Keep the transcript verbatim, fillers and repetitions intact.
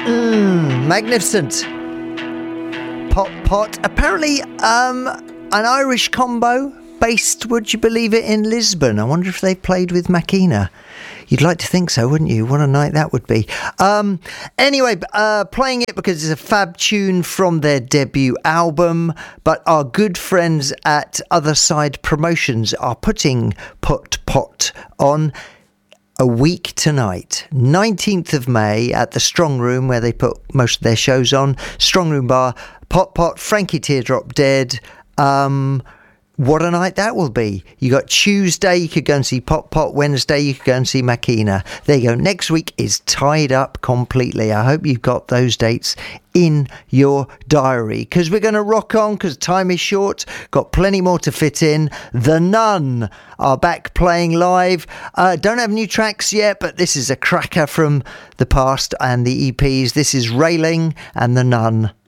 Mm, magnificent. Pop Pot. Apparently, um, an Irish combo based, would you believe it, in Lisbon. I wonder if they played with Makina. You'd like to think so, wouldn't you? What a night that would be. Um, anyway, uh, playing it because it's a fab tune from their debut album, but our good friends at Other Side Promotions are putting Put Pot on a week tonight, nineteenth of May, at the Strong Room, where they put most of their shows on. Strong Room Bar, Pot Pot, Frankie Teardrop Dead. Um... What a night that will be. You got Tuesday, you could go and see Pop Pot. Wednesday, you could go and see Makina. There you go. Next week is tied up completely. I hope you've got those dates in your diary, because we're going to rock on, because time is short. Got plenty more to fit in. The Nun are back playing live. Uh, don't have new tracks yet, but this is a cracker from the past and the E Ps. This is Railing and The Nun.